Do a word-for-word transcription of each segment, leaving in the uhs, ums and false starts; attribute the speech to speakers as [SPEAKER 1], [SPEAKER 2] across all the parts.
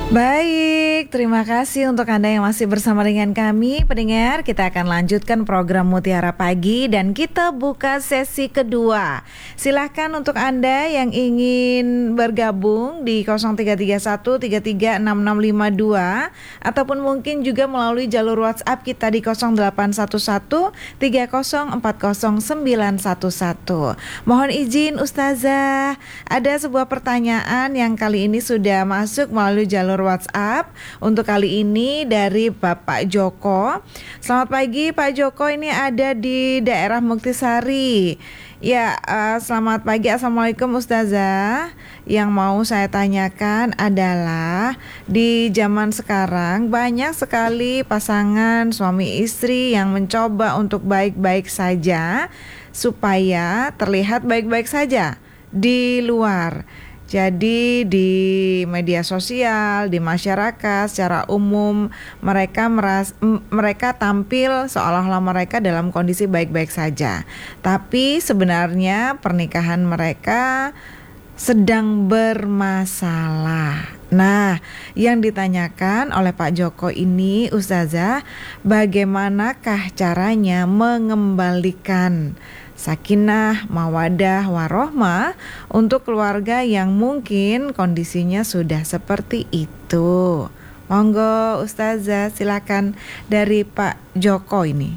[SPEAKER 1] Baik, terima kasih untuk Anda yang masih bersama dengan kami. Pendengar, kita akan lanjutkan program Mutiara Pagi dan kita buka sesi kedua. Silahkan untuk Anda yang ingin bergabung di nol tiga tiga satu tiga tiga enam enam lima dua ataupun mungkin juga melalui jalur WhatsApp kita di nol delapan satu satu tiga nol empat nol sembilan satu satu. Mohon izin Ustazah, ada sebuah pertanyaan yang kali ini sudah masuk melalui jalur WhatsApp untuk kali ini dari Bapak Joko. Selamat pagi Pak Joko, ini ada di daerah Muktisari. Ya, uh, selamat pagi. Assalamualaikum Ustazah. Yang mau saya tanyakan adalah di zaman sekarang banyak sekali pasangan suami istri yang mencoba untuk baik-baik saja supaya terlihat baik-baik saja di luar. Jadi di media sosial, di masyarakat secara umum mereka meras, m- mereka tampil seolah-olah mereka dalam kondisi baik-baik saja. Tapi sebenarnya pernikahan mereka sedang bermasalah. Nah, yang ditanyakan oleh Pak Joko ini, Ustazah, bagaimanakah caranya mengembalikan sakinah, mawadah, warohmah untuk keluarga yang mungkin kondisinya sudah seperti itu? Monggo Ustazah, silakan dari Pak Joko ini.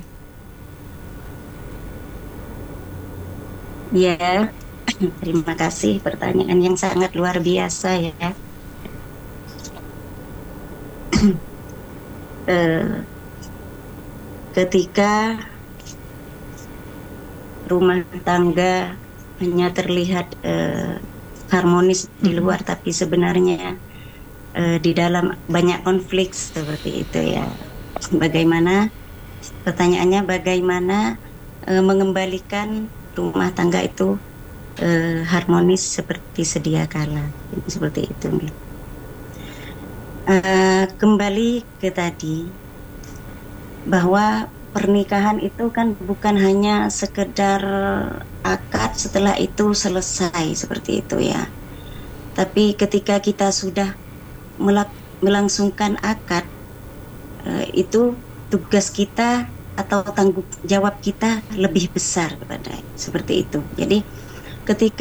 [SPEAKER 2] Ya, terima kasih, pertanyaan yang sangat luar biasa ya. eh, ketika rumah tangga hanya terlihat eh, harmonis di luar, mm-hmm. tapi sebenarnya eh, di dalam banyak konflik seperti itu ya. Bagaimana, pertanyaannya bagaimana eh, mengembalikan rumah tangga itu eh, harmonis seperti sedia kala, seperti itu. Eh, kembali ke tadi bahwa pernikahan itu kan bukan hanya sekedar akad setelah itu selesai seperti itu ya. Tapi ketika kita sudah melak- melangsungkan akad, eh, itu tugas kita atau tanggung jawab kita lebih besar kepada seperti itu. Jadi ketika